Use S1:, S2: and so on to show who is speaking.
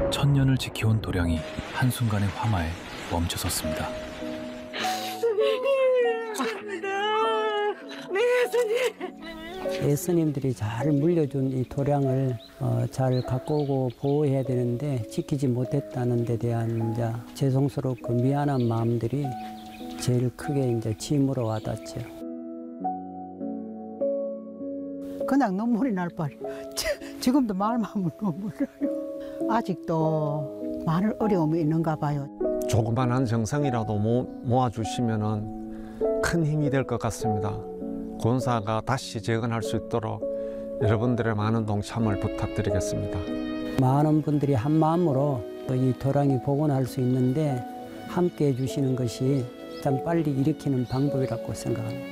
S1: 천년을 지켜온 도량이 한순간의 화마에 멈춰섰습니다.
S2: 예수님들이 잘 물려준 이 도량을 잘 갖고 오고 보호해야 되는데 지키지 못했다는 데 대한 이제 죄송스럽고 미안한 마음들이 제일 크게 이제 짐으로 와닿죠.
S3: 그냥 눈물이 날 뻔. 지금도 말만 하면 눈물 나요. 아직도 많은 어려움이 있는가 봐요.
S4: 조그만한 정성이라도 모아주시면 큰 힘이 될 것 같습니다. 권사가 다시 재건할 수 있도록 여러분들의 많은 동참을 부탁드리겠습니다.
S2: 많은 분들이 한 마음으로 이 도량이 복원할 수 있는데 함께 해주시는 것이 가장 빨리 일으키는 방법이라고 생각합니다.